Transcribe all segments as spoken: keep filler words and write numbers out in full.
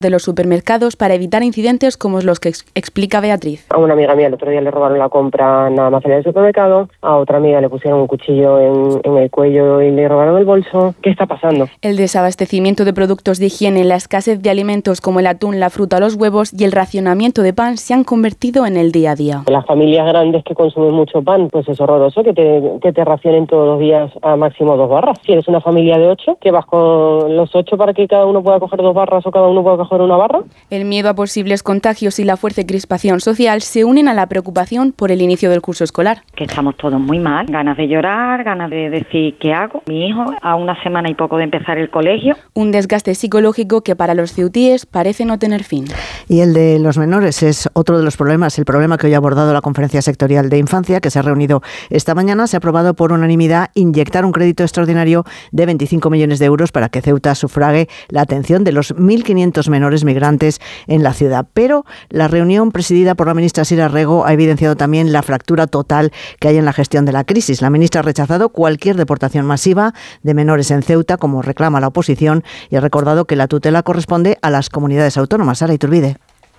de los supermercados para evitar incidentes como los que ex- explica Beatriz. A una amiga mía el otro día le robaron la compra nada más salir del supermercado, a otra amiga le pusieron un cuchillo en, en el cuello y le robaron el bolso. ¿Qué está pasando? El desabastecimiento de productos de higiene, la escasez de alimentos como el atún, la fruta, los huevos y el racionamiento de pan se han convertido en el día a día. Las familias grandes que consumen mucho pan, pues es horroroso que te, que te racionen todos los días a máximo dos barras. Si eres una familia de ocho, que vas con los ocho para que cada uno pueda coger dos barras o cada uno pueda coger una barra. El miedo a posibles contagios y la fuerte crispación social se unen a la preocupación por el inicio del curso escolar. Que estamos todos muy mal, ganas de llorar, ganas de decir ¿qué hago? Mi hijo a una semana y poco de empezar el colegio. Un desgaste psicológico que para los ceutíes parece no tener fin. Y el de los menores es otro de los problemas, el problema que hoy ha abordado la Conferencia Sectorial de Infancia, que se ha reunido esta mañana. Se ha aprobado por unanimidad inyectar un crédito extraordinario de veinticinco millones de euros para que Ceuta sufrague la atención de los mil quinientos menores migrantes en la ciudad. Pero la reunión presidida por la ministra Sira Rego ha evidenciado también la fractura total que hay en la gestión de la crisis. La ministra ha rechazado cualquier deportación masiva de menores en Ceuta, como reclama la oposición, y ha recordado que la tutela corresponde a las comunidades autónomas. Sara Iturbide.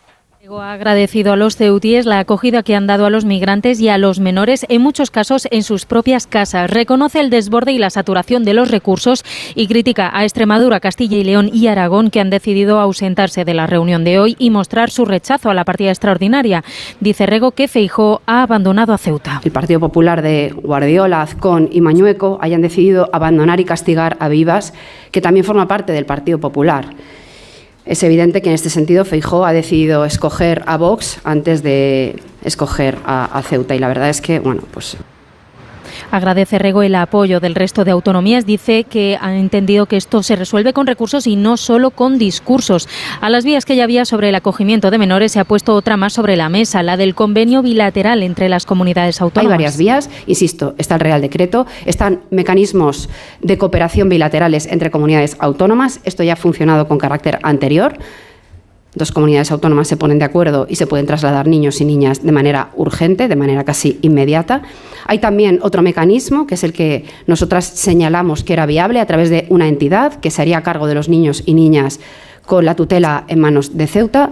Ha agradecido a los ceutíes la acogida que han dado a los migrantes y a los menores, en muchos casos en sus propias casas. Reconoce el desborde y la saturación de los recursos y critica a Extremadura, Castilla y León y Aragón, que han decidido ausentarse de la reunión de hoy y mostrar su rechazo a la partida extraordinaria. Dice Rego que Feijóo ha abandonado a Ceuta. El Partido Popular de Guardiola, Azcón y Mañueco hayan decidido abandonar y castigar a Vivas, que también forma parte del Partido Popular. Es evidente que en este sentido Feijóo ha decidido escoger a Vox antes de escoger a, a Ceuta, y la verdad es que, bueno, pues... Agradece Rego el apoyo del resto de autonomías. Dice que han entendido que esto se resuelve con recursos y no solo con discursos. A las vías que ya había sobre el acogimiento de menores se ha puesto otra más sobre la mesa, la del convenio bilateral entre las comunidades autónomas. Hay varias vías, insisto, está el Real Decreto, están mecanismos de cooperación bilaterales entre comunidades autónomas. Esto ya ha funcionado con carácter anterior. Dos comunidades autónomas se ponen de acuerdo y se pueden trasladar niños y niñas de manera urgente, de manera casi inmediata. Hay también otro mecanismo, que es el que nosotras señalamos que era viable, a través de una entidad que se haría cargo de los niños y niñas con la tutela en manos de Ceuta.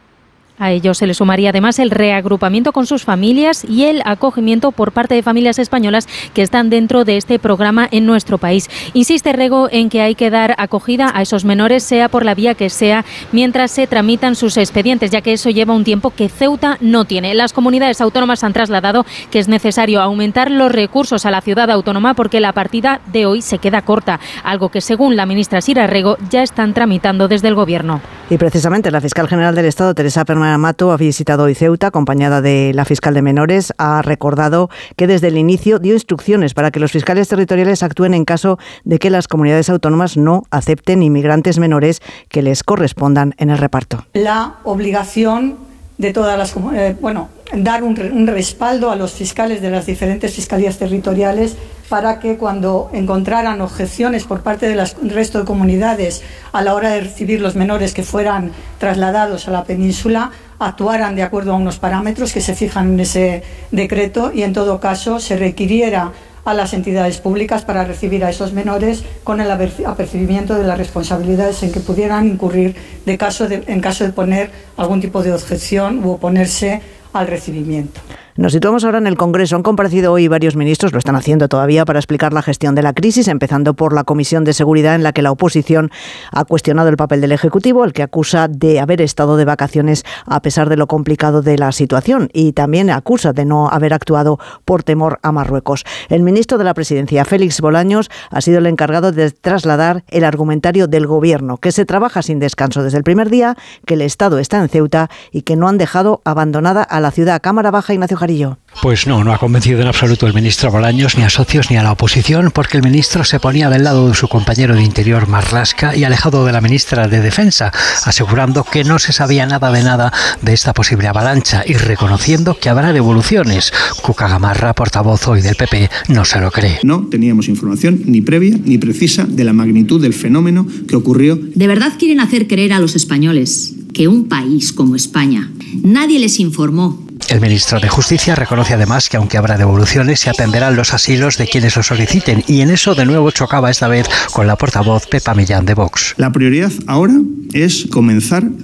A ello se le sumaría además el reagrupamiento con sus familias y el acogimiento por parte de familias españolas que están dentro de este programa en nuestro país. Insiste Rego en que hay que dar acogida a esos menores, sea por la vía que sea, mientras se tramitan sus expedientes, ya que eso lleva un tiempo que Ceuta no tiene. Las comunidades autónomas han trasladado que es necesario aumentar los recursos a la ciudad autónoma porque la partida de hoy se queda corta, algo que según la ministra Sira Rego ya están tramitando desde el Gobierno. Y precisamente la fiscal general del Estado, Teresa Perna Mato, ha visitado hoy Ceuta, acompañada de la fiscal de menores. Ha recordado que desde el inicio dio instrucciones para que los fiscales territoriales actúen en caso de que las comunidades autónomas no acepten inmigrantes menores que les correspondan en el reparto. La obligación de todas las comunidades, eh, bueno, dar un, un respaldo a los fiscales de las diferentes fiscalías territoriales para que cuando encontraran objeciones por parte del resto de comunidades a la hora de recibir los menores que fueran trasladados a la península, actuaran de acuerdo a unos parámetros que se fijan en ese decreto y en todo caso se requiriera a las entidades públicas para recibir a esos menores con el apercibimiento de las responsabilidades en que pudieran incurrir de caso de, en caso de poner algún tipo de objeción u oponerse al recibimiento. Nos situamos ahora en el Congreso. Han comparecido hoy varios ministros, lo están haciendo todavía, para explicar la gestión de la crisis, empezando por la Comisión de Seguridad, en la que la oposición ha cuestionado el papel del Ejecutivo, el que acusa de haber estado de vacaciones a pesar de lo complicado de la situación, y también acusa de no haber actuado por temor a Marruecos. El ministro de la Presidencia, Félix Bolaños, ha sido el encargado de trasladar el argumentario del Gobierno, que se trabaja sin descanso desde el primer día, que el Estado está en Ceuta y que no han dejado abandonada a la ciudad. Cámara Baja, Ignacio Jarillo. Pues no, no ha convencido en absoluto el ministro Bolaños, ni a socios ni a la oposición, porque el ministro se ponía del lado de su compañero de Interior, Marlaska, y alejado de la ministra de Defensa, asegurando que no se sabía nada de nada de esta posible avalancha y reconociendo que habrá devoluciones. Cuca Gamarra, portavoz hoy del P P, no se lo cree. No teníamos información ni previa ni precisa de la magnitud del fenómeno que ocurrió. ¿De verdad quieren hacer creer a los españoles que un país como España nadie les informó? El ministro de Justicia reconoce además que aunque habrá devoluciones, se atenderán los asilos de quienes lo soliciten, y en eso de nuevo chocaba esta vez con la portavoz Pepa Millán de Vox. La prioridad ahora es comenzar